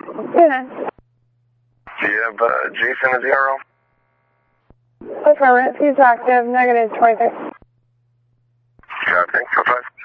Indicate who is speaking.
Speaker 1: Yeah.
Speaker 2: Do you have Jason at 0?
Speaker 1: Affirmative. He's active. -26.
Speaker 2: Yeah, thanks. 5.